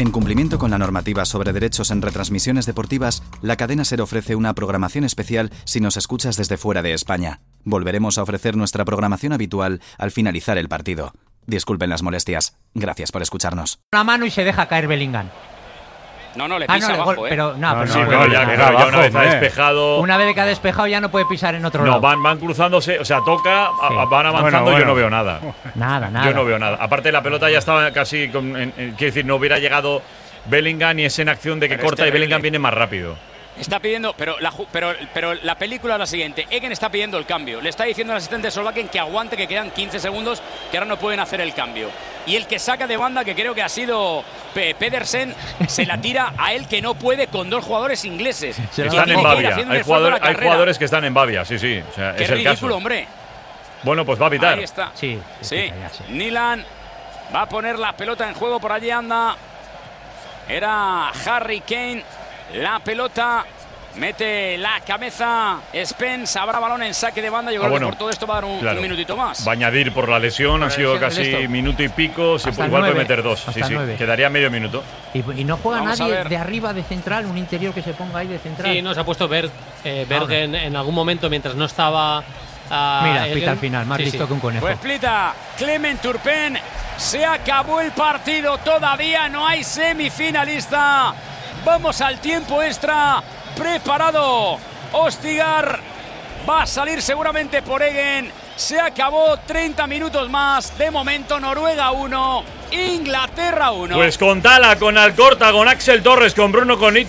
En cumplimiento con la normativa sobre derechos en retransmisiones deportivas, la cadena SER ofrece una programación especial si nos escuchas desde fuera de España. Volveremos a ofrecer nuestra programación habitual al finalizar el partido. Disculpen las molestias. Gracias por escucharnos. Una mano y se deja caer Bellingham. No, le pisa abajo, pero ya una vez ha despejado. Una vez que ha despejado ya no puede pisar en otro lado. No, van cruzándose, o sea, toca, van avanzando. Yo no veo nada. Nada. Yo no veo nada. Aparte, la pelota ya estaba casi. Quiero decir, no hubiera llegado Bellingham y es en acción de que pero corta y Bellingham viene más rápido. Está pidiendo, pero la película es la siguiente. Egen está pidiendo el cambio. Le está diciendo al asistente de Solbakken que aguante, que quedan 15 segundos, que ahora no pueden hacer el cambio. Y el que saca de banda, que creo que ha sido Pedersen, se la tira a él, que no puede con dos jugadores ingleses. Están en Bavia. Hay jugadores que están en Bavia, sí. O sea, qué es el ridículo, caso. Hombre. Bueno, pues va a pitar. Ahí está. Sí. Nilan va a poner la pelota en juego, por allí anda. Era Harry Kane. La pelota, mete la cabeza Spence, habrá balón en saque de banda. Yo creo que por todo esto va a dar un minutito más. Va a añadir por la lesión, ha sido casi minuto y pico. Igual puede meter dos. Sí, quedaría medio minuto. Y no juega nadie de arriba de central, un interior que se ponga ahí de central. Sí, no, se ha puesto Bergen en algún momento mientras no estaba. Mira, pita al final, más listo que un conejo. Pues pita Clement Turpin, se acabó el partido, todavía no hay semifinalista. Vamos al tiempo extra, preparado Ostigar, va a salir seguramente por Egen, se acabó, 30 minutos más, de momento Noruega 1, Inglaterra 1. Pues con Tala, con Alcorta, con Axel Torres, con Bruno, con